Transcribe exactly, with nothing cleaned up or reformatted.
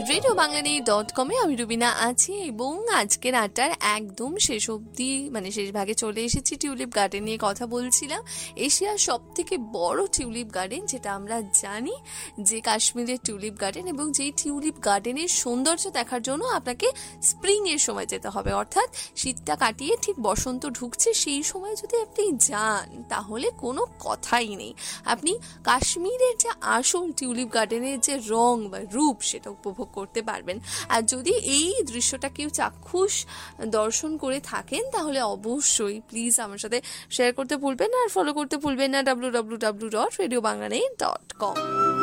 Radio বাংলানি dot কমে আমি রুবিনা আছি এবং আজকের আড্ডার একদম শেষ অবধি মানে শেষ ভাগে চলে এসেছি। টিউলিপ গার্ডেন নিয়ে কথা বলছিলাম। এশিয়ার সব থেকে বড় টিউলিপ গার্ডেন, যেটা আমরা জানি যে কাশ্মীরের টিউলিপ গার্ডেন, এবং যেই টিউলিপ গার্ডেনের সৌন্দর্য দেখার জন্য আপনাকে স্প্রিং এর সময় যেতে হবে, অর্থাৎ শীতটা কাটিয়ে ঠিক বসন্ত ঢুকছে সেই সময় যদি আপনি যান তাহলে কোনো কথাই নেই। আপনি কাশ্মীরের যে আসল টিউলিপ গার্ডেনের যে রং বা রূপ সেটা উপভোগ করতে পারবেন। আর যদি এই দৃশ্যটা কেউ চাক্ষুষ দর্শন করে থাকেন তাহলে অবশ্যই প্লিজ আমার সাথে শেয়ার করতে ভুলবেন না, আর ফলো করতে ভুলবেন না W W W dot radio বাংলানি dot com.